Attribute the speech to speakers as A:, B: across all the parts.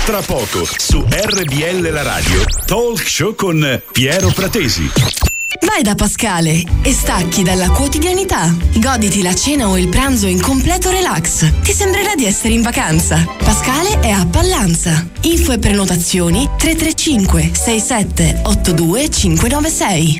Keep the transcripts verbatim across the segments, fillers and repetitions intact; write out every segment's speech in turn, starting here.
A: Tra poco su R B L La Radio, Talk Show con Piero Pratesi.
B: Vai da Pascale e stacchi dalla quotidianità. Goditi la cena o il pranzo in completo relax. Ti sembrerà di essere in vacanza. Pascale è a Pallanza. Info e prenotazioni tre tre cinque sei sette otto due cinque nove sei.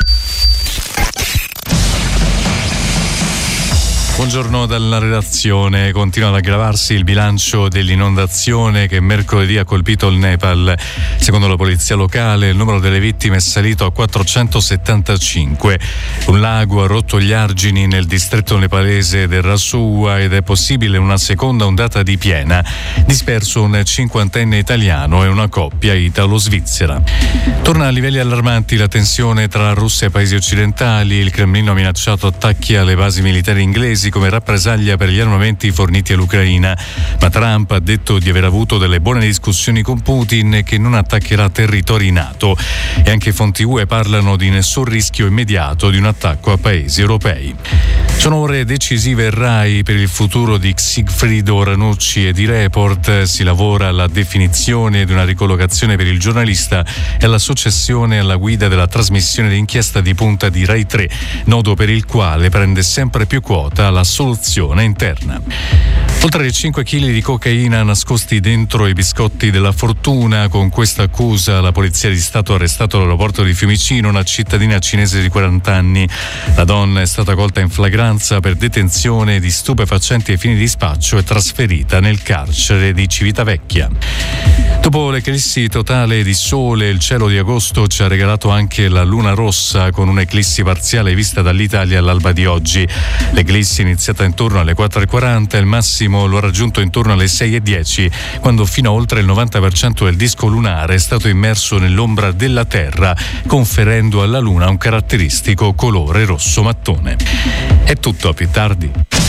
C: Buongiorno dalla redazione. Continua ad aggravarsi il bilancio dell'inondazione che mercoledì ha colpito il Nepal. Secondo la polizia locale il numero delle vittime è salito a quattrocentosettantacinque. Un lago ha rotto gli argini nel distretto nepalese del Rasua ed è possibile una seconda ondata di piena. Disperso un cinquantenne italiano e una coppia italo-svizzera. Torna a livelli allarmanti la tensione tra Russia e paesi occidentali. Il Cremlino ha minacciato attacchi alle basi militari inglesi come rappresaglia per gli armamenti forniti all'Ucraina, ma Trump ha detto di aver avuto delle buone discussioni con Putin e che non attaccherà territori NATO. E anche fonti U E parlano di nessun rischio immediato di un attacco a paesi europei. Sono ore decisive RAI per il futuro di Sigfrido Ranucci e di Report. Si lavora alla definizione di una ricollocazione per il giornalista e alla successione alla guida della trasmissione d'inchiesta di punta di Rai tre, nodo per il quale prende sempre più quota la soluzione interna. Oltre cinque chili di cocaina nascosti dentro i biscotti della fortuna. Con questa accusa la polizia di Stato ha arrestato all'aeroporto di Fiumicino una cittadina cinese di quaranta anni. La donna è stata colta in flagranza per detenzione di stupefacenti ai fini di spaccio e trasferita nel carcere di Civitavecchia. Dopo l'eclissi totale di sole, il cielo di agosto ci ha regalato anche la luna rossa con un'eclissi parziale vista dall'Italia all'alba di oggi. L'eclissi è iniziata intorno alle quattro e quaranta e il massimo lo ha raggiunto intorno alle sei e dieci, quando fino a oltre il novanta per cento del disco lunare è stato immerso nell'ombra della Terra, conferendo alla Luna un caratteristico colore rosso mattone. È tutto, a più tardi.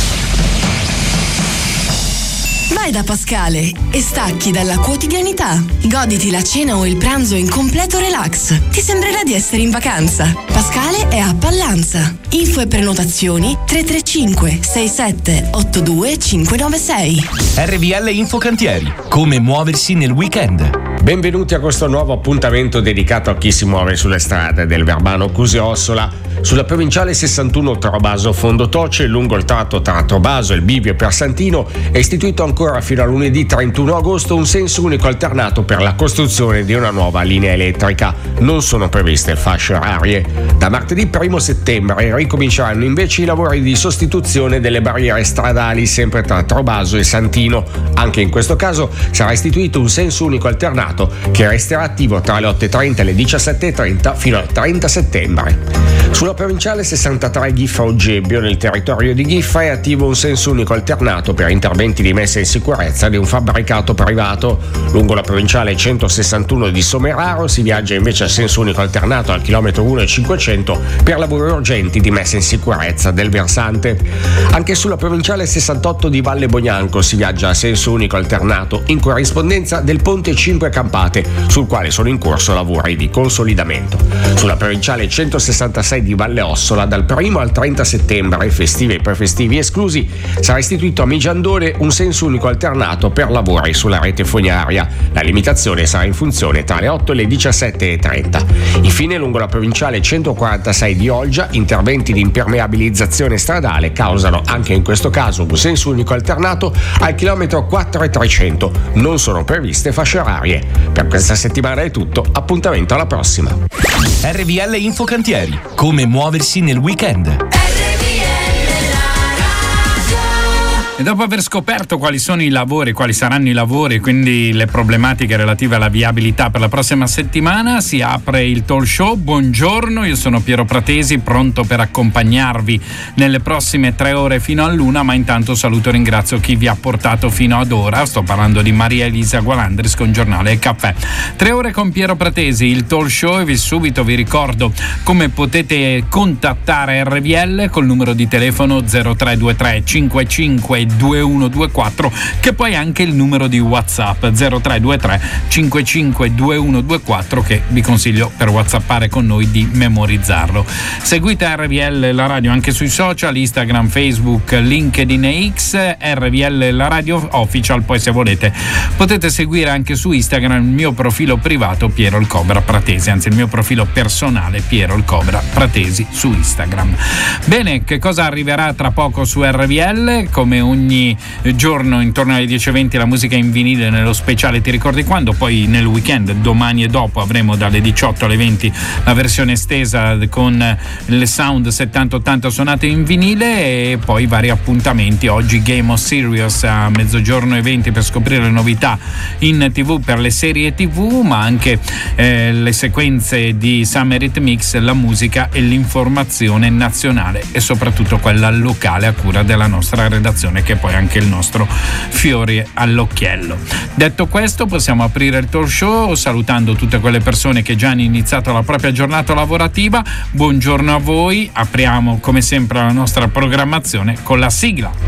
B: Vai da Pascale e stacchi dalla quotidianità. Goditi la cena o il pranzo in completo relax. Ti sembrerà di essere in vacanza. Pascale è a Pallanza. Info e prenotazioni tre tre cinque sei sette otto due cinque nove sei.
D: R V L Infocantieri. Come muoversi nel weekend.
E: Benvenuti a questo nuovo appuntamento dedicato a chi si muove sulle strade del Verbano Cusio-Ossola. Sulla provinciale sessantuno Trobaso Fondotoce, lungo il tratto tra Trobaso e il bivio per Santino, è istituito ancora fino a lunedì trentuno agosto un senso unico alternato per la costruzione di una nuova linea elettrica. Non sono previste fasce orarie. Da martedì primo settembre ricominceranno invece i lavori di sostituzione delle barriere stradali sempre tra Trobaso e Santino. Anche in questo caso sarà istituito un senso unico alternato che resterà attivo tra le otto e trenta e le diciassette e trenta fino al trenta settembre. Sulla provinciale sessantatré Ghiffa-Oggebbio, nel territorio di Ghiffa, è attivo un senso unico alternato per interventi di messa in sicurezza di un fabbricato privato. Lungo la provinciale centosessantuno di Someraro si viaggia invece a senso unico alternato al chilometro uno e cinquecento per lavori urgenti di messa in sicurezza del versante. Anche sulla provinciale sessantotto di Valle Bognanco si viaggia a senso unico alternato in corrispondenza del ponte cinque Campate, sul quale sono in corso lavori di consolidamento. Sulla provinciale centosessantasei di Valle Ossola, dal primo al trenta settembre, festivi e prefestivi esclusi, sarà istituito a Migiandone un senso unico alternato per lavori sulla rete fognaria. La limitazione sarà in funzione tra le otto e le diciassette e trenta. Infine, lungo la provinciale centoquarantasei di Olgia, interventi di impermeabilizzazione stradale causano anche in questo caso un senso unico alternato al chilometro quattro e trecento. Non sono previste fasce orarie. Per questa settimana è tutto, appuntamento alla prossima.
D: R V L Infocantieri. Come muoversi nel weekend.
F: E dopo aver scoperto quali sono i lavori, quali saranno i lavori, quindi le problematiche relative alla viabilità per la prossima settimana, si apre il talk show. Buongiorno, io sono Piero Pratesi, pronto per accompagnarvi nelle prossime tre ore fino all'una, ma intanto saluto e ringrazio chi vi ha portato fino ad ora. Sto parlando di Maria Elisa Gualandris con Giornale e Caffè. Tre ore con Piero Pratesi, il talk show, e vi subito vi ricordo come potete contattare R V L col numero di telefono zero tre due tre cinque cinque due uno due quattro, che poi è anche il numero di WhatsApp zero tre due tre cinque cinque due uno due quattro, che vi consiglio per whatsappare con noi di memorizzarlo. Seguite R V L la radio anche sui social, Instagram, Facebook, LinkedIn e X, R V L la radio official. Poi se volete potete seguire anche su Instagram il mio profilo privato Piero il Cobra Pratesi, anzi il mio profilo personale Piero il Cobra Pratesi su Instagram. Bene, che cosa arriverà tra poco su R V L? Come ogni giorno intorno alle dieci e venti la musica in vinile nello speciale Ti ricordi quando, poi nel weekend domani e dopo avremo dalle diciotto alle venti la versione estesa con le sound settanta ottanta suonate in vinile, e poi vari appuntamenti. Oggi Game of Serious a mezzogiorno e venti per scoprire le novità in tv per le serie tv, ma anche eh, le sequenze di Summer Hit Mix, la musica e l'informazione nazionale e soprattutto quella locale a cura della nostra redazione, che è poi anche il nostro fiore all'occhiello. Detto questo, possiamo aprire il talk show salutando tutte quelle persone che già hanno iniziato la propria giornata lavorativa. Buongiorno a voi, apriamo come sempre la nostra programmazione con la sigla.